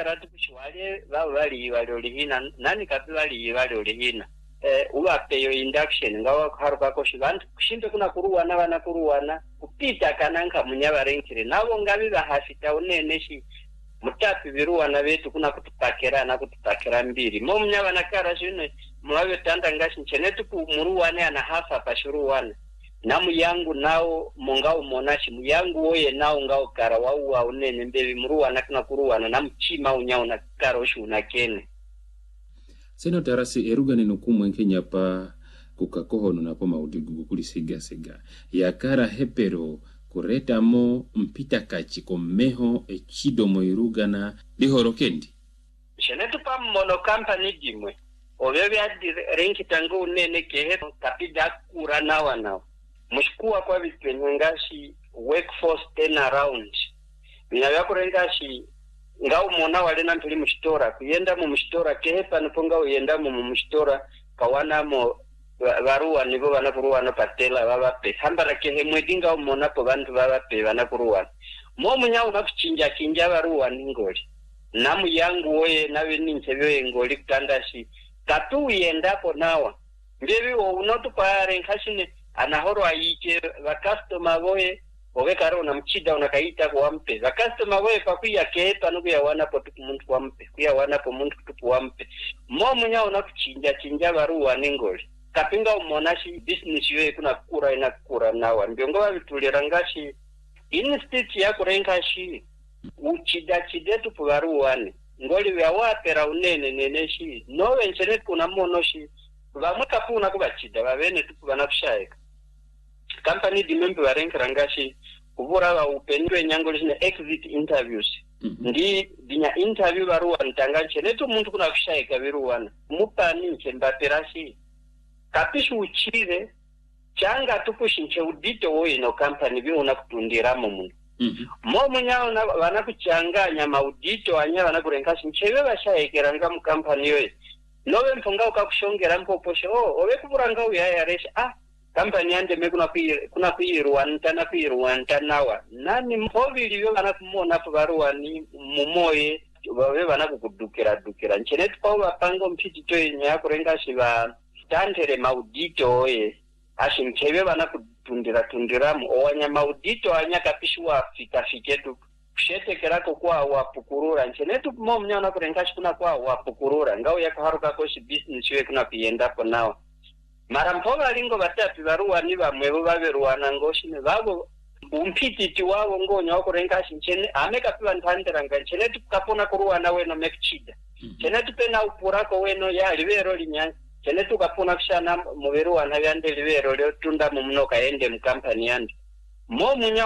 kara tukushwale vali olihina nani kapi vali olihina uvapeyo induction ngawa haruka koshi vantu kushinde kuna kuruwana vana kuruwana kupita kananka munyavarenkire navo ngavi vahafita uneneshi mutapi viruwana vetu kuna kutupakira mbiri mo munyavana kara zvino mwave tanda ngashi chenetu kumuruwane ana hafa pashuruwana namu yangu nao mongao monashi muyangu oye nao ngao kara wauwa unene mbevi muruwana kuna kuruwana namu chima unyao na kara oshu unakene. Seno tarasi erugane nukumwe Kenya pa kukakohono na poma udigugu kuli siga yakara hepero kureta mo mpita kachi komeho echidomo irugana lihorokendi shenetu pa mono company dimwe oveve adi renki tango unene kehe kapida kura nawa nao mushkuwa kwa vipenyengashi workforce turnaround vinavya kurengashi ngau mona wale na mpili mshitora kuyenda mu mshitora kehe panoponga uyenda mu mshitora kawana mo varuwa nivo vanakuruwa no patela vavape hambara kehe mwedinga umona po vantu vavape vanakuruwa mo munya unakuchinja kinja varuwa ningoli namu yangu oye nawe ninchevyo ngoli kutandashi katu uyendapo nawa mbevi unotu pare nkashine anahoro ayike va customer voye ovekare unamchida unakaita kuwampe va customer voye pakuya kepa nukuya wana po tuku muntu kuwampe kuya wana po muntu kutuku wampe mo munya unakuchinja varuwa ningoli kapinga umonashi business yoye kuna kura inakura nawa mbiongo vavitulira ngashi institute ya kurengashi uchidachidetu puvaruwane ngoli vyawapera unene neneshi nowe nchenetu kuna monoshi vamwe kapuna kuvachida vavene tupu vanakushayeka company dimembe varenkera ngashi kuvura vaupeniwe nyangoli shine exit interviews ndi dinya interview varuwane tanga nchenetu muntu kuna kushayeka viruwane mupani nchembaperashi kapishi uchire changa tukushinche udito woye no company viuna kutundiramo munhu mo munyao vana kuchanganya maudito anya vana kurengashi ncheve vashayekera nga mu company yoye nove mpunga ukakushongera mpoposho ove kuburanga uyayaresha company yande me kuna kuirwanta nawa nani mhovili vyo vana kumona po varuwani mumoye vave vana kukudukira nchenetu kwa vapango mpiti toye nya kurengashi va tantere maudito oye ashi mcheve vana tundiramo owanya maudito anya kapishwa fiketu kushetekerako kwa wapukurura nchenetu mo mnyana kurengashi kuna kwa wapukurura ngao yakaharuka koshi business yoye kuna kuyendapo nawa mara mpova lingo vatapi varuwani vamwevo vaveruwana ngoshine vavo umpititi wavo ngonya wakurengashi nchene amekapiwa nthandiranga nchenetu kapona kuruwana weno mekuchida nchenetu pena upurako weno yali vero linyanya chenetu kapona kushana muveruwana vyande livero lyotunda mumunoka ende mukampani yande mo munya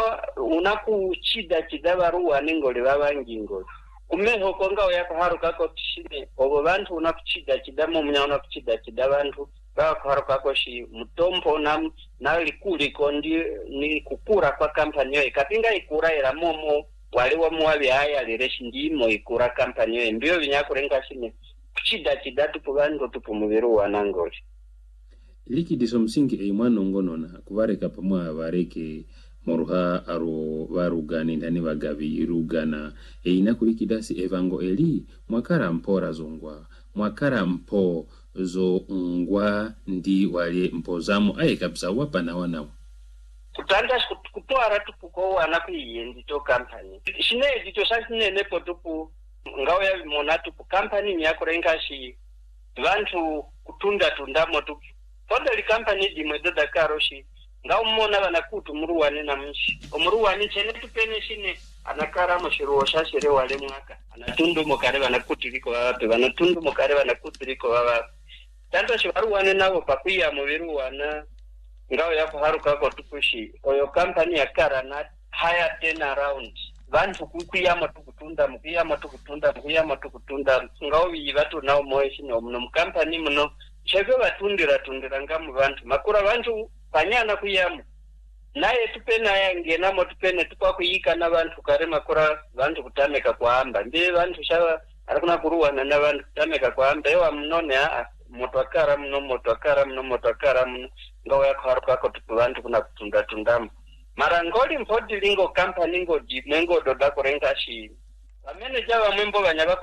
unakuchida varuwani ngoli vavangingoli kumeho konga uyakuharukako tishine ovo vantu unakuchida mo munya unakuchida vantu vakaharukako shi mutombo na likuliko ni kukura kwa kampani yoye kapinga ikura ira momo waliwa muwavi haya lireshi ndimo ikura kampani yoye mbio vinyakurenga shine kuchida tupu vantu tupu muviruwana ngoli likidiso msingi mwanongonona kuvareka pamwa vareke moruha aro varugani ndani vagavi irugana inakulikidasi evango eli mwakara mpora zongwa mwakara mpo zo ngwa ndi wale mpozamo aye kabisa wapana wanawo kutanda kutoara tupuko wana kuyendi to company shine dito shine nepo tupu ngao ya mona tupu company ni yakurengashi vantu kutundamo tupu fonda li company dimwe doda karoshi ngao mona vanakutu muruwani na mshi omuruwani chene tupene shine anakara mushiruo shashire wale mwaka anatundu mokare vanakutiriko vape vanatundu mokare vanakutiriko vape tanto shivaruwane navo pakuya muviruwana ngao yako harukako tukushi oyo company yakara na higher turnaround vantu kukuyama tukutunda ngao vivatu nao moeshino muno mukampani muno cheve vatundira ngamu vantu makura vantu panyana kuyamu naye tupena yangenamo tupene tukakuyika na vantu kare makura vantu kutameka kuhamba mbe vantu shava arikuna kuruwana na vantu kutameka kuhamba ewa mnone motokara muno ngao yako harukako tupu vantu kuna kutundamo mara ngoli mpodi lingo company ngo dimwengo doda kurengashi vamene java mwembo vanyava